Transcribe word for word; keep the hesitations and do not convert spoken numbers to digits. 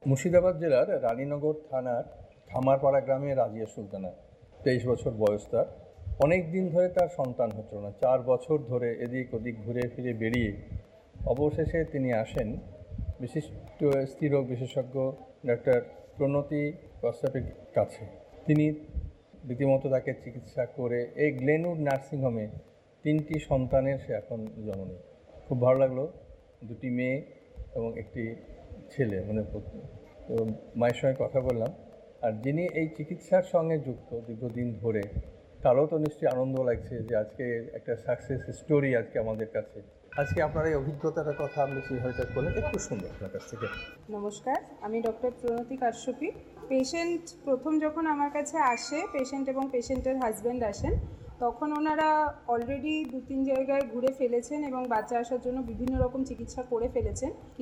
মুর্শিদাবাদ জেলার রানীনগর থানার খামারপাড়া গ্রামে রাজিয়া সুলতানা, তেইশ বছর বয়স তার। অনেক দিন ধরে তার সন্তান হচ্ছিল না। চার বছর ধরে এদিক ওদিক ঘুরে ফিরে বেরিয়ে অবশেষে তিনি আসেন বিশিষ্ট স্ত্রীরোগ বিশেষজ্ঞ ডাক্তার প্রণতি কশ্যপের কাছে। তিনি রীতিমতো তাকে চিকিৎসা করে এই গ্লেনউড নার্সিংহোমে তিনটি সন্তানের সে এখন জননী। খুব ভালো লাগলো, দুটি মেয়ে এবং একটি ছেলে, মানে তো মায়ের সঙ্গে কথা বললাম। আর যিনি এই চিকিৎসার সঙ্গে যুক্ত দীর্ঘদিন ধরে, তারও তো নিশ্চয়ই আনন্দ লাগছে যে আজকে একটা সাকসেস স্টোরি আজকে আমাদের কাছে। আজকে আপনার এই অভিজ্ঞতাটার কথা আপনি কীভাবে করলেন একটু সুন্দর আপনার কাছ থেকে। নমস্কার, আমি ডক্টর প্রণতি কাশ্যপী। পেশেন্ট প্রথম যখন আমার কাছে আসে, পেশেন্ট এবং পেশেন্টের হাজব্যান্ড আসেন, তখন ওনারা অলরেডি দু তিন জায়গায় ঘুরে ফেলেছেন এবং বাচ্চা আসার জন্য বিভিন্ন রকম চিকিৎসা করে ফেলেছেন।